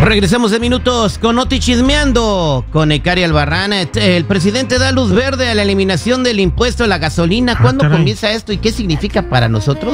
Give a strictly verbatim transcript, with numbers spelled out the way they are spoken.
Regresamos de minutos con Noti Chismeando con Ecari Albarrán. El presidente da luz verde a la eliminación del impuesto a la gasolina. ¿Cuándo Ah, caray. comienza esto y qué significa para nosotros?